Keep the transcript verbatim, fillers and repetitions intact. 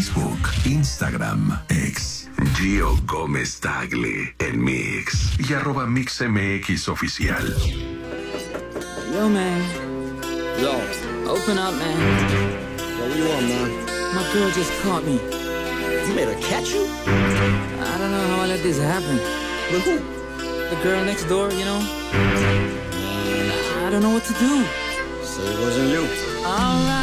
Facebook, Instagram, X, Gio Gómez Tagle, el Mix y arroba MixMX Oficial. Yo, man. Yo. Open up, man. Yo, what you want, man? My girl just caught me. You made her catch you? I don't know how I let this happen. With who? The girl next door, you know? I don't know what to do. So it wasn't you. All right.